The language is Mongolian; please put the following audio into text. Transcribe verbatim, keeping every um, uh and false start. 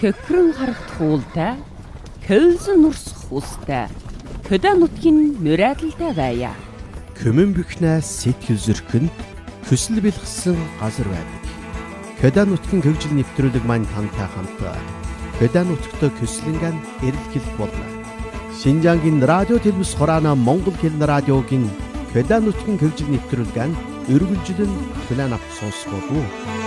Хөхрөн харагт хуултай, хөвсөн нурсах устай, хөдөө нутгийн мөрөөдөлтэй байя. Көмөн бөхнээс сэтгэл зөрхөнд хүсэл бэлгсэн газар байдаг. Хөдөө нутгийн хөгжил нэвтрүүлэг маань тантай хамт хөдөө нутагт көслөнгөн эрэлхийлэх болно. Шинжаангийн радио телевиз хураана Монгол хэлний радиогийн хөдөө нутгийн хөгжил нэвтрүүлгэн өргөлжлөн хүлээн авах сонсгоо.